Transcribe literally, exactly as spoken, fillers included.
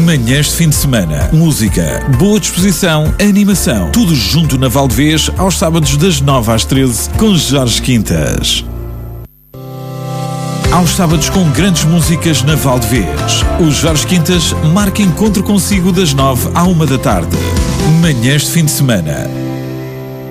Manhãs de fim de semana, música, boa disposição, animação, tudo junto na Valdevez aos sábados das nove às treze com Jorge Quintas. Aos sábados com grandes músicas na Valdevez. O Jorge Quintas marca encontro consigo das nove à uma da tarde. Manhãs de fim de semana.